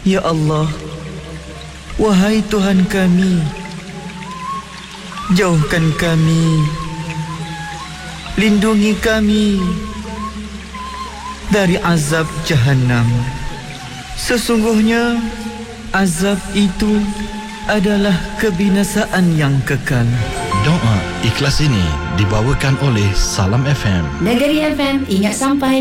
Ya Allah, wahai Tuhan kami, jauhkan kami, lindungi kami dari azab Jahannam. Sesungguhnya azab itu adalah kebinasaan yang kekal. Doa ikhlas ini dibawakan oleh Salam FM. Negeri FM ingat sampai